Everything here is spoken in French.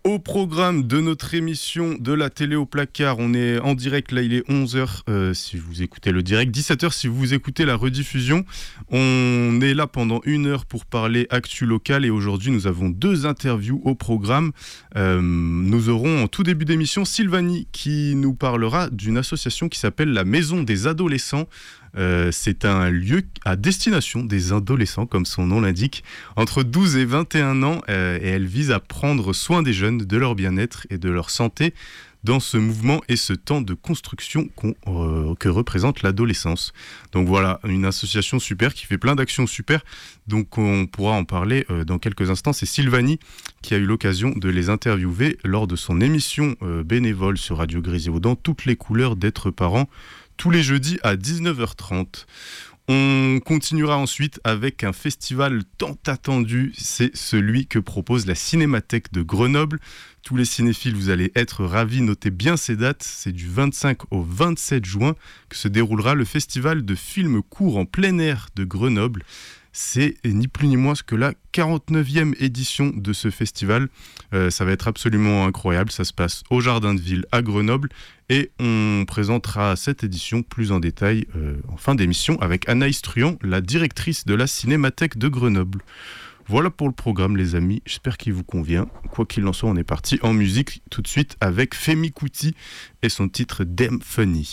Au programme de notre émission de la télé au placard, on est en direct, là il est 11h si vous écoutez le direct, 17h si vous écoutez la rediffusion. On est là pendant 1 heure pour parler actu locale et aujourd'hui nous avons 2 interviews au programme. Nous aurons en tout début d'émission Sylvanie qui nous parlera d'une association qui s'appelle la Maison des Adolescents. C'est un lieu à destination des adolescents, comme son nom l'indique, entre 12 et 21 ans, et elle vise à prendre soin des jeunes, de leur bien-être et de leur santé dans ce mouvement et ce temps de construction que représente l'adolescence. Donc voilà, une association super qui fait plein d'actions super, donc on pourra en parler dans quelques instants. C'est Sylvanie qui a eu l'occasion de les interviewer lors de son émission bénévole sur Radio Grésivaudan, Toutes les couleurs d'être parent, tous les jeudis à 19h30. On continuera ensuite avec un festival tant attendu, c'est celui que propose la Cinémathèque de Grenoble. Tous les cinéphiles, vous allez être ravis, notez bien ces dates, c'est du 25 au 27 juin que se déroulera le festival de films courts en plein air de Grenoble. C'est ni plus ni moins que la 49e édition de ce festival. Ça va être absolument incroyable. Ça se passe au Jardin de Ville à Grenoble. Et on présentera cette édition plus en détail en fin d'émission avec Anaïs Truand, la directrice de la Cinémathèque de Grenoble. Voilà pour le programme, les amis. J'espère qu'il vous convient. Quoi qu'il en soit, on est parti en musique tout de suite avec Femi Kuti et son titre Damn Funny.